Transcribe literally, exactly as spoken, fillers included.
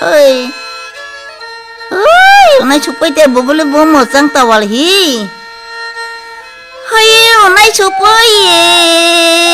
ơi ơi nay chụp bây giờ bố bố bố một sang tàu à hi ơi nay chụp ơi